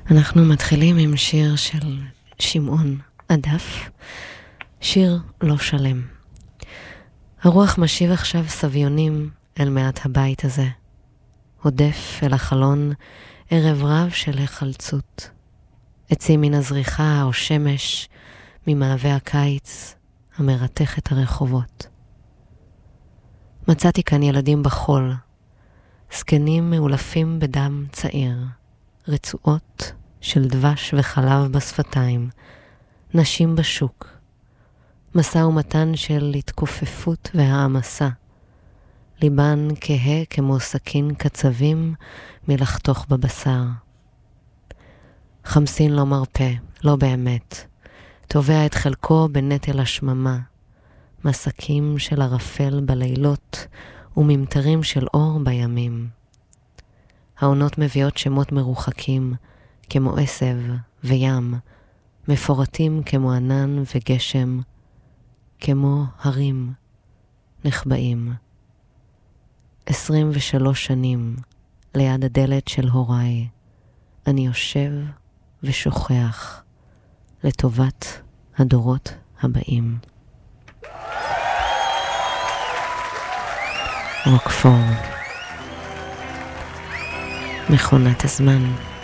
אנחנו מתחילים עם שיר של שמעון עדף, שיר לא שלם. הרוח משיב עכשיו סביונים אל מעט הבית הזה, הודף אל החלון ערב רב של החלצות, עצים מן הזריחה או שמש ממעווה הקיץ המרתך את הרחובות. מצאתי כאן ילדים בחול, זקנים מאולפים בדם צעיר, רצועות של דבש וחלב בשפתיים, נשים בשוק, מסע ומתן של התכופפות והעמסה, ליבן כהה כמו סכין קצבים מלחתוך בבשר. חמסין לא מרפא, לא באמת, תובע את חלקו בנטל השממה, מסקים של ערפל בלילות וממטרים של אור בימים. העונות מביאות שמות מרוחקים, כמו עשב וים, מפורטים כמו ענן וגשם, כמו הרים נחבאים. 23 שנים ליד הדלת של הוריי, אני יושב ושוכח לטובת הדורות הבאים. רוקפור, מכונת הזמן.